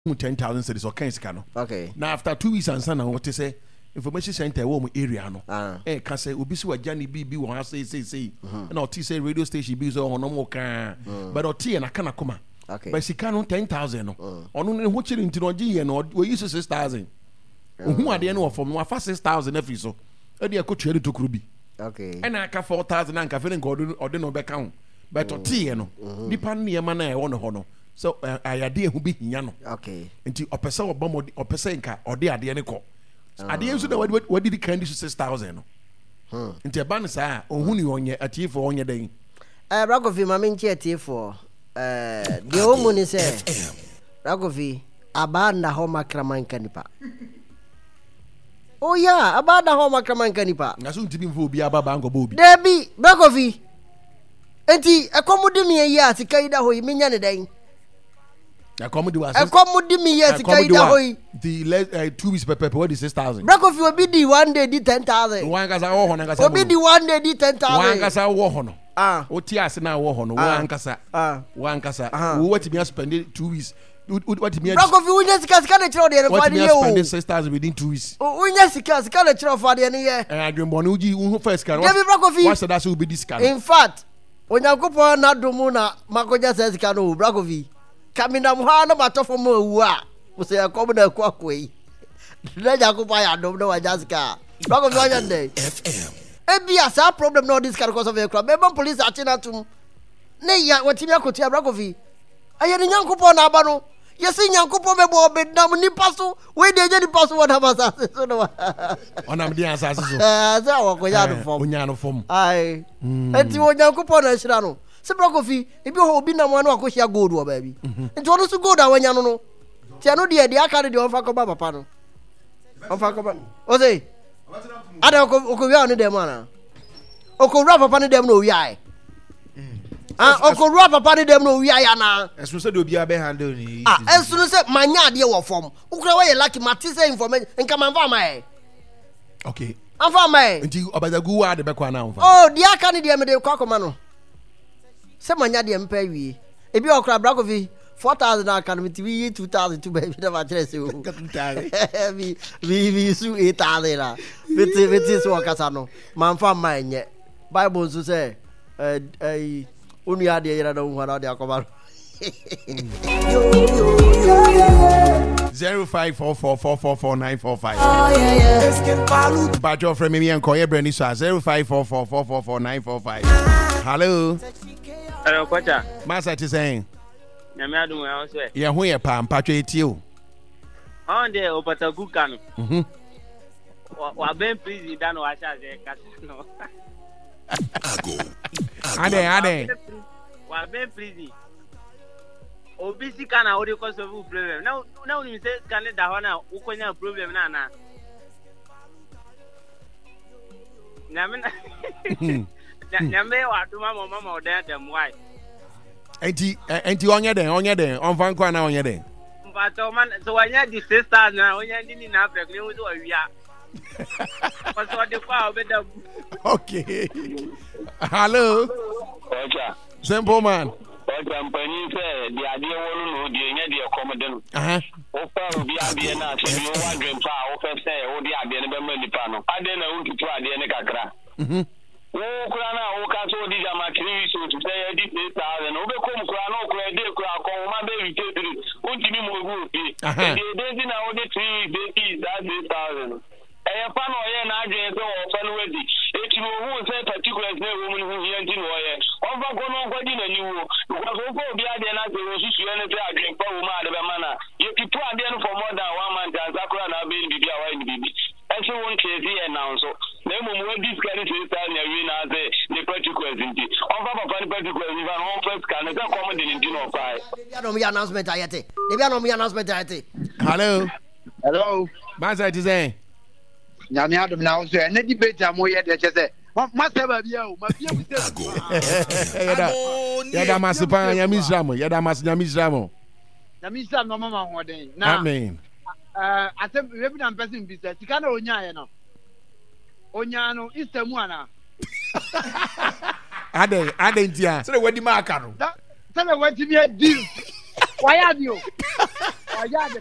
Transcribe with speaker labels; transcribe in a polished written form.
Speaker 1: 10,000 cedis or Kensika no.
Speaker 2: Okay.
Speaker 1: Now after 2 weeks and son, what to say information center wo area no. Ka say obi si wajani bi won say. Na oti say radio station bi so ono mo kan. But oti na kana koma.
Speaker 2: Okay.
Speaker 1: But sika no 10,000 no. Ono ne ho chiri ntino gi ye no we use 6,000. Ohu ade no from no afa 6,000 afi so. E de akotwe to kuro bi.
Speaker 2: Okay.
Speaker 1: And I ka 4,000 and ka fe nko no be kan. But oti ye no. Nipa ne ma na e wono ho no. So ayade hu bi hinya no.
Speaker 2: Okay.
Speaker 1: Nti opese obamo opese nka ode ade ne ko. Ade enso na what did candy 6,000 no. Nti e ba ne sa ohun ni onye atifo onye den.
Speaker 2: Ragovi ma menchi atifo. De omu ni se. Ragovi abanda ho makraman kanipa. Oh yeah, abanda ho makraman kanipa.
Speaker 1: Ngaso ntimi mfo obi ababa ngo bo obi.
Speaker 2: Debi, Ragovi. Enti akomudi mi ye asika ida ho iminya ne den.
Speaker 1: Akomudi was.
Speaker 2: Akomudi mi ye asika ida ho.
Speaker 1: The 2 weeks per what is 6,000.
Speaker 2: Ragovi obi di one day di 10,000.
Speaker 1: Wan kasa wo ho na kasa.
Speaker 2: Obi di one day di 10,000.
Speaker 1: Wan kasa wo ho no. Oti ase na wo ho no. Wan kasa. Wo what me spend 2 weeks. What me
Speaker 2: Ragovi unya sika na chiro de
Speaker 1: what
Speaker 2: fa de
Speaker 1: me
Speaker 2: ye o.
Speaker 1: spend 6,000 within 2 weeks.
Speaker 2: Unya sika na chiro fa de ne ye.
Speaker 1: Adwembo no uji wo first can.
Speaker 2: Ragovi.
Speaker 1: What that will be this can.
Speaker 2: In fact, Onyankopon na domu na makoja sika no Ragovi. Kamina muha na matofo mo wu a. Mo se yakob na kwa kwei. Na Yakopon ya dom na wajazika. Ragovi wanya ndey. FM. Ebi asa problem no this because of aircraft. Maybe police atina tum. Ne ya watimi akotia Ragovi. Aye ni Nyankopon na aba no. Yesi Nyankopon mebo obedam nipa so. We de je nipa so wona basa so no.
Speaker 1: Onam di asase so.
Speaker 2: Za wakoya no fom.
Speaker 1: Onya no fom.
Speaker 2: Ai. Enti Onyankopon na hira no. Se Ragovi, ebi ho obi na mo na akohia gold wo baabi. Enti ono so gold awanya no no. Ti ano de aka de onfa ko ba papa no. Onfa ko ba. O say. Ada okowia no dem ana. Okowia papa no dem no wi ai. Okowia papa no dem no wi ai ana.
Speaker 3: Esu se de obi abe handle ni.
Speaker 2: Esu no se manya ade wo fom. Ukura wa ye lucky matise information nka manfa mai.
Speaker 1: Okay.
Speaker 2: Anfa mai.
Speaker 1: Nti obazagu wa de be kwa na anfa.
Speaker 2: Oh, de aka ne de me de kwa koma no. Se manya de mpa wi. Ebi okura Ragovi 4,000 aka no ti wi 2,000 to baby na ma chere se o. Vi su 8,000 la. Vete so akasa no. Manfa mai nye. Bible so say onu ya de yera na hu na de akoma.
Speaker 1: 0544444945. Bajo from me and Koye Brandy so 0544444945. Hello.
Speaker 4: Hello, Kwacha.
Speaker 1: Masa ti saying.
Speaker 4: Nyame adum ya so e.
Speaker 1: Ye ho ye pa mpatwe eti o.
Speaker 4: On de opatagu kanu. Wa ben please dan wa sha ze kata no. Ade. Wa ben please. Obi sika na odi ko solve problem. Na uni say kan da ho na ukonya problem na na. Nyame wa tuma mama odan dem why.
Speaker 1: Enti onye den onfa nkwa na onye den.
Speaker 4: Mbato man so wanya di 6,000 na onya ndi ni na afek ni wo so awia. Paso de kwa obeda.
Speaker 1: Okay. Hello.
Speaker 5: Ocha.
Speaker 1: Simple man.
Speaker 5: Ocha mpani se di ade wonu no di nya di akomode no. O fa obi ade na se bi o wa dwen pa o fe se o di ade ne be ma nipa no. Ade na untu tu ade ne kakra. Wo kura na wo ka so di jama kiri so to say di 8,000 o be kom kura no kura de kura ko ma be wi tediri unti mi mo gu obi. De na o de 3 days that 8,000. Pa no ye na adwen so o fa no wadi eti wo hu se particulars na wo mu hu ye nti no ye o fa ko no kwadi na ni wo ko so ko obi ade na se wo susu ye ne se adwen pa wo ma ade be mana ye pipu ade no for more than 1 month and zakura na be bibi a wa ni bibi esi won crazy e now so na mo mo discard se ta na wi na se the particulars nti o fa papa ni particulars ni fa no first can na ko mo de ni no fa
Speaker 2: ya no mi announcement ayete
Speaker 5: hello
Speaker 1: Masa ti say
Speaker 5: Nyame adum na wo so na debate am ye de chese ma se ba bia o ma bia mu se
Speaker 1: yada masipa Nyame Israel yada mas Nyame Israel
Speaker 5: no mama hoden na
Speaker 1: amen
Speaker 5: atem we bi na person bi se tika na onya ye no onya no istemu ana
Speaker 1: ade ntia
Speaker 3: Se de wadi ma aka no.
Speaker 5: Se de wadi mi deal why are you
Speaker 6: ya